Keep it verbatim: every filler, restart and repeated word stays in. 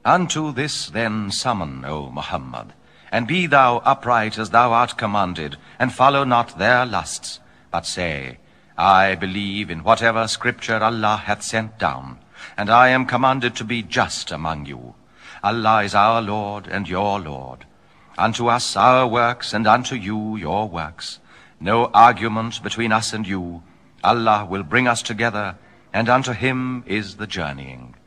Unto this then summon, O Muhammad, and be thou upright as thou art commanded, and follow not their lusts, but say, I believe in whatever scripture Allah hath sent down, and I am commanded to be just among you. Allah is our Lord and your Lord. Unto us our works, and unto you your works. No argument between us and you. Allah will bring us together, and unto him is the journeying.